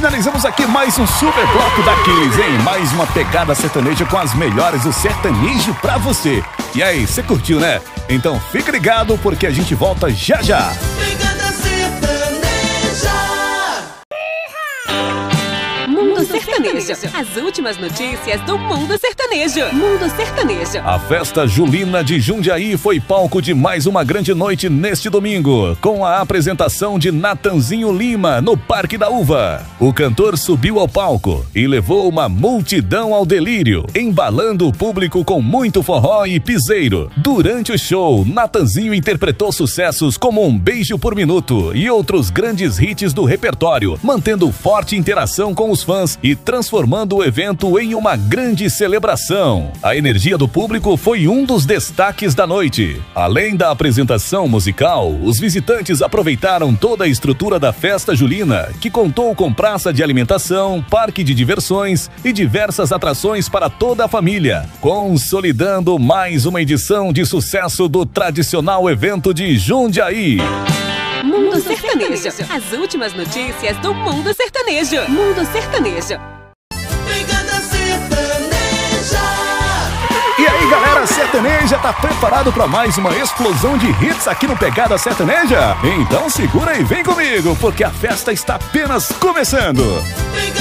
finalizamos aqui mais um super bloco daqueles, hein? Mais uma pegada sertaneja com as melhores do sertanejo pra você. E aí, você curtiu, né? Então fica ligado porque a gente volta já já. Pegada sertaneja. Mundo Sertanejo. As últimas notícias do Mundo Sertanejo. Mundo Sertanejo. A festa julina de Jundiaí foi palco de mais uma grande noite neste domingo, com a apresentação de Natanzinho Lima no Parque da Uva. O cantor subiu ao palco e levou uma multidão ao delírio, embalando o público com muito forró e piseiro. Durante o show, Natanzinho interpretou sucessos como Um Beijo por Minuto e outros grandes hits do repertório, mantendo forte interação com os fãs e transformando o evento em uma grande celebração. A energia do público foi um dos destaques da noite. Além da apresentação musical, os visitantes aproveitaram toda a estrutura da festa julina, que contou com praça de alimentação, parque de diversões e diversas atrações para toda a família, consolidando mais uma edição de sucesso do tradicional evento de Jundiaí. Mundo Sertanejo. As últimas notícias do Mundo Sertanejo. Mundo Sertanejo. Pegada sertaneja. E aí, galera sertaneja, tá preparado para mais uma explosão de hits aqui no Pegada Sertaneja? Então segura e vem comigo, porque a festa está apenas começando. Pegada